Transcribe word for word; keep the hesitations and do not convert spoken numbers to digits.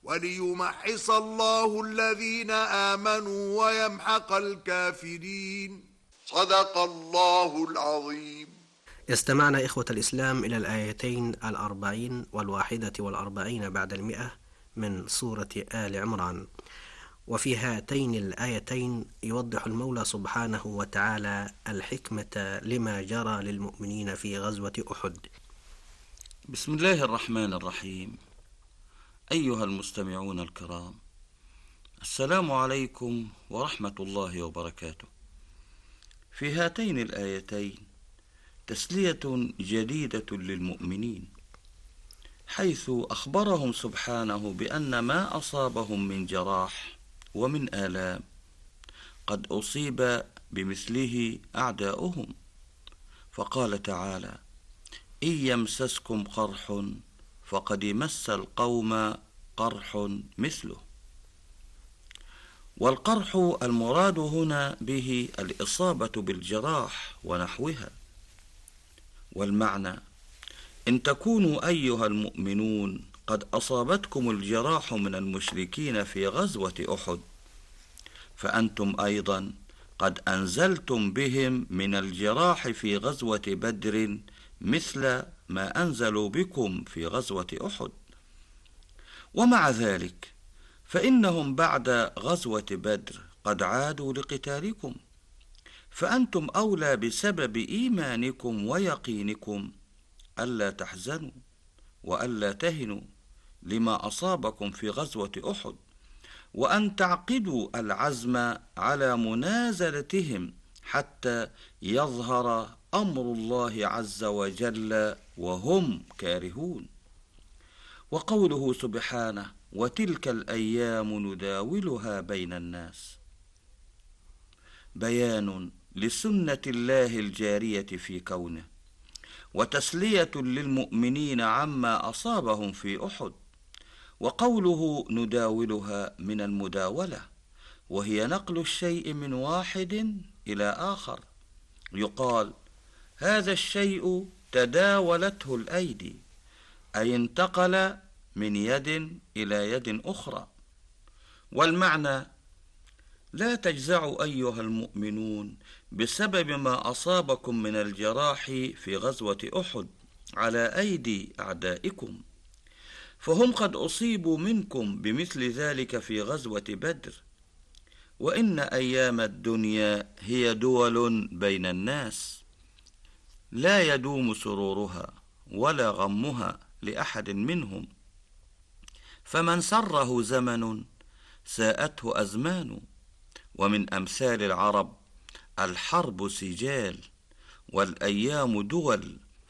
وليمحص الله الذين آمنوا ويمحق الكافرين. صدق الله العظيم. استمعنا إخوة الإسلام إلى الآيتين الأربعين والواحدة والأربعين بعد المئة من سورة آل عمران. وفي هاتين الآيتين يوضح المولى سبحانه وتعالى الحكمة لما جرى للمؤمنين في غزوة أحد. بسم الله الرحمن الرحيم. أيها المستمعون الكرام، السلام عليكم ورحمة الله وبركاته. في هاتين الآيتين تسلية جديدة للمؤمنين، حيث أخبرهم سبحانه بأن ما أصابهم من جراح ومن آلام قد أصيب بمثله أعداؤهم، فقال تعالى: إن يمسسكم قرح فقد مس القوم قرح مثله. والقرح المراد هنا به الإصابة بالجراح ونحوها، والمعنى: إن تكونوا أيها المؤمنون قد أصابتكم الجراح من المشركين في غزوة أحد، فأنتم أيضا قد أنزلتم بهم من الجراح في غزوة بدر مثل ما أنزلوا بكم في غزوة أحد. ومع ذلك فإنهم بعد غزوة بدر قد عادوا لقتالكم، فأنتم أولى بسبب إيمانكم ويقينكم ألا تحزنوا وألا تهنوا لما أصابكم في غزوة أحد، وأن تعقدوا العزم على منازلتهم حتى يظهر أمر الله عز وجل وهم كارهون. وقوله سبحانه: وتلك الأيام نداولها بين الناس، بيان لسنة الله الجارية في كونه، وتسلية للمؤمنين عما أصابهم في أحد. وقوله نداولها من المداولة، وهي نقل الشيء من واحد إلى آخر. يقال: هذا الشيء تداولته الأيدي، أي انتقل من يد إلى يد أخرى. والمعنى: لا تجزعوا أيها المؤمنون بسبب ما أصابكم من الجراح في غزوة أحد على أيدي أعدائكم، فهم قد أصيبوا منكم بمثل ذلك في غزوة بدر. وإن أيام الدنيا هي دول بين الناس، لا يدوم سرورها ولا غمها لأحد منهم، فمن سره زمن ساءته أزمان. ومن أمثال العرب: الحرب سجال والأيام دول،